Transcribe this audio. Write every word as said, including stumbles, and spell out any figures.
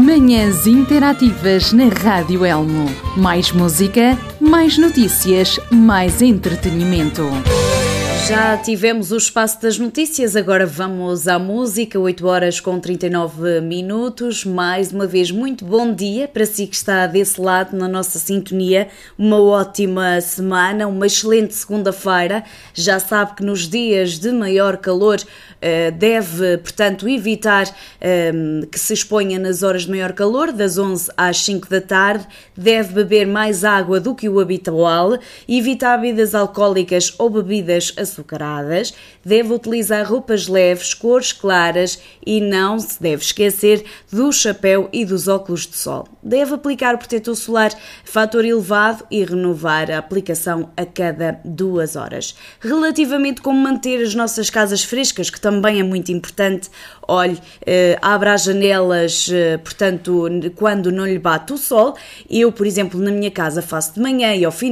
Manhãs Interativas na Rádio Elmo. Mais música, mais notícias, mais entretenimento. Já tivemos o espaço das notícias, agora vamos à música, oito horas com trinta e nove minutos. Mais uma vez, muito bom dia para si que está desse lado na nossa sintonia. Uma ótima semana, uma excelente segunda-feira. Já sabe que nos dias de maior calor deve, portanto, evitar que se exponha nas horas de maior calor, das onze às cinco da tarde. Deve beber mais água do que o habitual, evitar bebidas alcoólicas ou bebidas açucaradas, deve utilizar roupas leves, cores claras e não se deve esquecer do chapéu e dos óculos de sol. Deve aplicar protetor solar fator elevado e renovar a aplicação a cada duas horas. Relativamente como manter as nossas casas frescas, que também é muito importante, olhe, eh, abra as janelas, eh, portanto, quando não lhe bate o sol. Eu, por exemplo, na minha casa faço de manhã e ao fim